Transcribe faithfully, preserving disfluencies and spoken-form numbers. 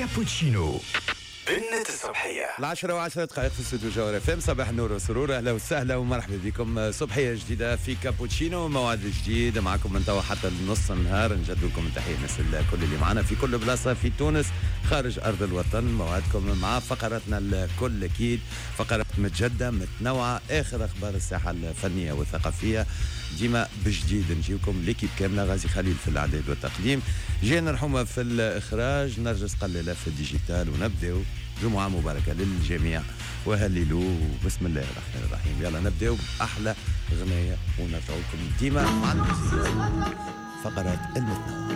كابوتشينو بنت الصبحية العشرة وعشرة دقائق في استوديو جوهر اف ام. صباح النور والسرور، اهلا وسهلا ومرحبا بكم. صبحيه جديده في كابوتشينو، موعد جديد معكم من توا حتى نص النهار. نجد لكم تحيه الناس الكل اللي معنا في كل بلاصه في تونس خارج ارض الوطن. موعدكم مع فقراتنا الكل اكيد، فقرات متجدده متنوعه، اخر اخبار الساحه الفنيه والثقافيه ديما بجديد. نجيكم ليكيب كامله، غازي خليل في الاعداد والتقديم، جينا رحومه في الاخراج، نرجس قليله في الديجيتال. ونبداو جمعة مباركة للجميع وهللوا بسم الله الرحمن الرحيم. يلا نبداو بأحلى غناية ونرجعوا لكم ديما مع الموسيقى فقرات المتنوعة.